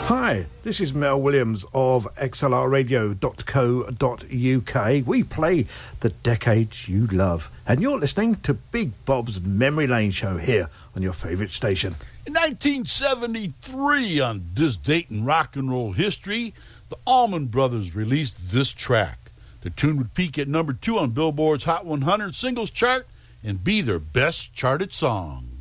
Hi, this is Mel Williams of xlrradio.co.uk. We play the decades you love, and you're listening to Big Bob's Memory Lane show here on your favourite station. In 1973, on this date in rock and roll history, the Allman Brothers released this track. The tune would peak at number 2 on Billboard's Hot 100 singles chart and be their best charted song.